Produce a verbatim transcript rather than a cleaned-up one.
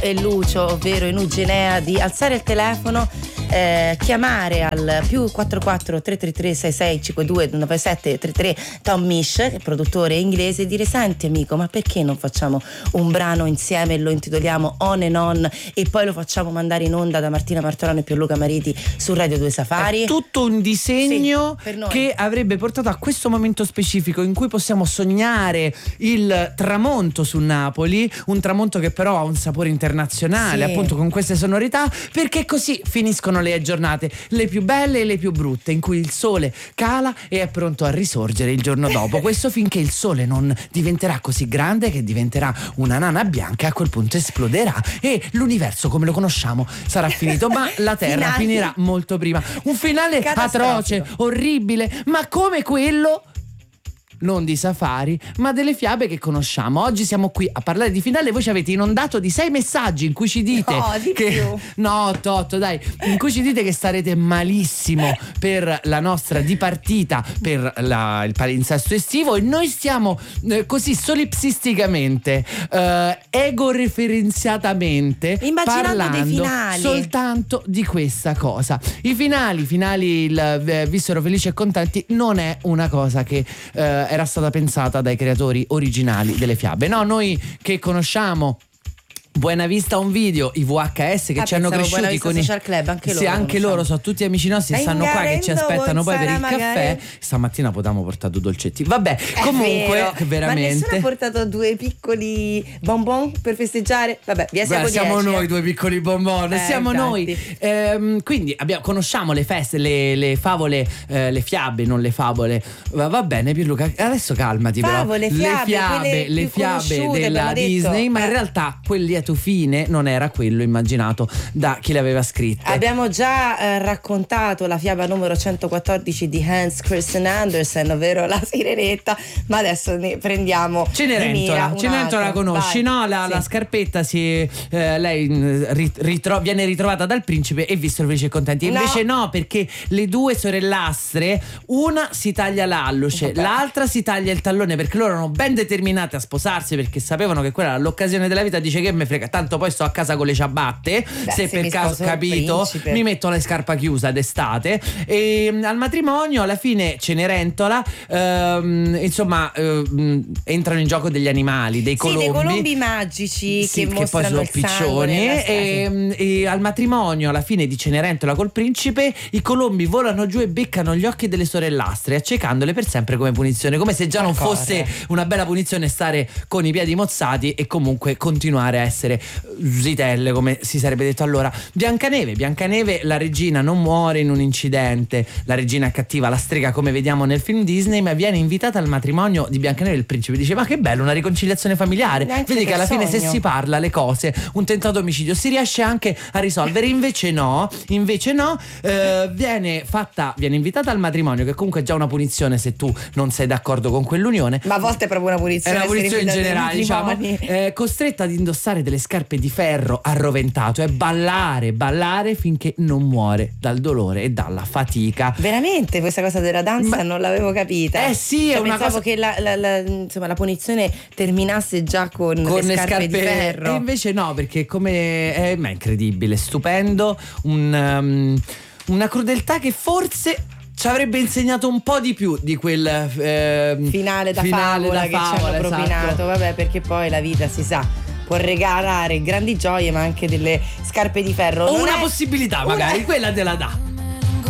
e Lucio, ovvero Enugenea, di alzare il telefono, eh, chiamare al più quattro quattro tre tre tre sei sei cinque due nove sette tre tre Tom Misch, che è produttore inglese, e dire: senti amico, ma perché non facciamo un brano insieme e lo intitoliamo On and On e poi lo facciamo mandare in onda da Martina Martorano e Pierluca Mariti su Radio due Safari? È tutto un disegno sì, che avrebbe portato a questo momento specifico in cui possiamo sognare il tramonto su Napoli, un tramonto che però ha un sapore internazionale, sì, appunto con queste sonorità, perché così finiscono le giornate, le più belle e le più brutte, in cui il sole cala e è pronto a risorgere il giorno dopo. Questo finché il sole non diventerà così grande che diventerà una nana bianca, e a quel punto esploderà e l'universo come lo conosciamo sarà finito, ma la Terra Finali. finirà molto prima. Un finale atroce, orribile, ma come quello non di Safari, ma delle fiabe che conosciamo. Oggi siamo qui a parlare di finale. Voi ci avete inondato di sei messaggi in cui ci dite no, di che più. no, otto, otto, dai, in cui ci dite che starete malissimo per la nostra dipartita per la, il palinsesto estivo, e noi stiamo eh, così solipsisticamente eh, ego-referenziatamente immaginando parlando dei finali soltanto di questa cosa. I finali, finali il, eh, vissero felici e contenti non è una cosa che eh, era stata pensata dai creatori originali delle fiabe. No, noi che conosciamo Buena Vista un video, i V H S che ah, ci hanno pensavo cresciuti con i Social Club, anche loro sì, anche loro sono tutti amici nostri, stanno qua che ci aspettano poi per il magari. caffè. Stamattina potevamo portare due dolcetti. Vabbè, È comunque vero. veramente. Ma nessuno ha portato due piccoli bonbon per festeggiare? Vabbè, via siamo Beh, siamo dieci, noi eh. due piccoli bonbon, Eh, siamo infatti. noi. Ehm, quindi abbiamo, conosciamo le feste, le, le favole, eh, le fiabe, non le favole. Va, va bene, Pierluca, adesso calmati. Favole, però. fiabe, le fiabe, quelle le più fiabe conosciute, della abbiamo detto. Disney, ma in Eh. realtà quel lieto fine non era quello immaginato da chi le aveva scritte. Abbiamo già eh, raccontato la fiaba numero centoquattordici di Hans Christian Andersen, ovvero la sirenetta, ma adesso ne prendiamo Cenerentola, Cenerentola la conosci, Vai. no? La, Sì. la scarpetta si eh, lei mh, rit- ritro- viene ritrovata dal principe e vissero felici e contenti. No. Invece no, perché le due sorellastre, una si taglia l'alluce, Vabbè. l'altra si taglia il tallone, perché loro erano ben determinate a sposarsi, perché sapevano che quella era l'occasione della vita. Dice: che me frega, tanto poi sto a casa con le ciabatte. Beh, se se per mi caso sposo il capito, principe. mi metto la scarpa chiusa d'estate. E mh, al matrimonio alla fine Cenerentola ehm, insomma ehm, entrano in gioco degli animali, dei Sì, colombi, dei colombi magici sì, che, che poi mostrano sono il sangue piccioni nella- e, e al matrimonio alla fine di Cenerentola col principe i colombi volano giù e beccano gli occhi delle sorellastre, accecandole per sempre come punizione, come se già non D'accordo. fosse una bella punizione stare con i piedi mozzati e comunque continuare a essere zitelle, come si sarebbe detto allora. Biancaneve, Biancaneve, la regina non muore in un incidente, la regina è cattiva, la strega come vediamo nel film Disney, ma viene invitata al matrimonio di Biancaneve. Il principe dice: ma che bello, una riconciliazione familiare. Neanche Vedi che per alla fine se sogno. si parla le cose, un tentato omicidio si riesce anche a risolvere. Invece no, invece no, eh, viene fatta, viene invitata al matrimonio, che comunque è già una punizione se tu non sei d'accordo con quell'unione. Ma a volte è proprio una È punizione. una punizione in essere invitati generale, ai diciamo, matrimoni. eh, costretta ad indossare delle scarpe di ferro arroventato e ballare, ballare finché non muore dal dolore e dalla fatica. Veramente questa cosa della danza Ma- non l'avevo capita. Eh sì, è Cioè, una pensavo cosa- che la, la- la- insomma, la punizione terminasse già con, Con le scarpe, di ferro. E invece no, perché come è, ma è incredibile, stupendo, un, um, una crudeltà che forse ci avrebbe insegnato un po' di più di quel ehm, Finale da finale favola da che ci favola, hanno propinato. esatto. Vabbè, perché poi la vita si sa, può regalare grandi gioie ma anche delle scarpe di ferro. O Non una è- possibilità una- magari, quella te la dà.